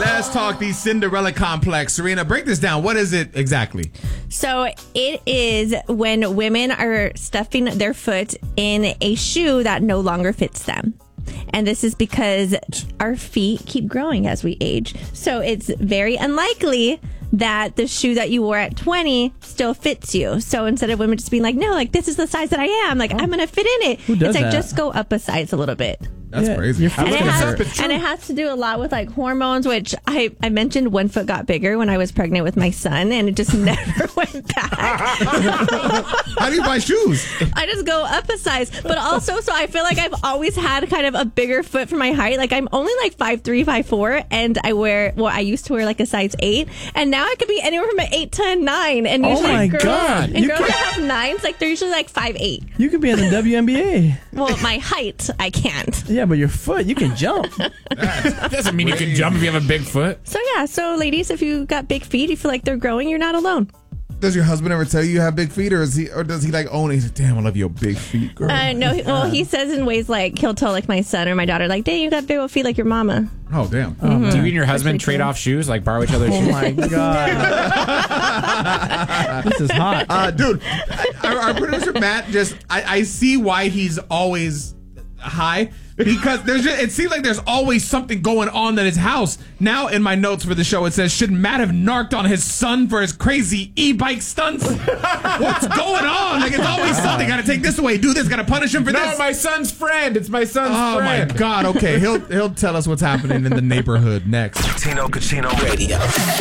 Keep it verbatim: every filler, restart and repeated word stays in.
Let's talk the Cinderella complex. Serena, break this down. What is it exactly? So it is when women are stuffing their foot in a shoe that no longer fits them. And this is because our feet keep growing as we age. So it's very unlikely that the shoe that you wore at twenty still fits you. So instead of women just being like, no, like this is the size that I am, like oh. I'm going to fit in it. Who does it's like that? just go up a size a little bit. That's yeah, crazy. And it, has, and it has to do a lot with like hormones, which I, I mentioned one foot got bigger when I was pregnant with my son, and it just never went back. How do you buy shoes? I just go up a size. But also, so I feel like I've always had kind of a bigger foot for my height. Like I'm only like five three, five four, and I wear, well, I used to wear like a size eight, and now I could be anywhere from an eight to a nine. And usually oh my girls, God. And you girls can, that have nines, like they're usually like five eight. You could be in the W N B A. Well, my height, I can't. Yeah, but your foot, you can jump. That doesn't mean you can jump if you have a big foot. So yeah, so ladies, if you got big feet, you feel like they're growing, you're not alone. Does your husband ever tell you you have big feet, or is he, or does he like own it? He's like, damn, I love your big feet, girl. Uh, no, he, well, he says in ways like he'll tell like my son or my daughter, like, dang, you got big old feet like your mama. Oh, damn. Oh, mm-hmm. Do you and your husband trade cool. off shoes, like borrow each other's oh shoes? Oh my God. This is hot. Uh, dude, our, our producer Matt just, I, I see why he's always high. Because there's just, it seems like there's always something going on at his house. Now in my notes for the show it says, should Matt have narked on his son for his crazy e-bike stunts? What's going on? Like it's always something. Gotta take this away, do this, gotta punish him for no, this. No, my son's friend. It's my son's oh friend. Oh my God. Okay, he'll he'll tell us what's happening in the neighborhood next. Tino Cucino Radio.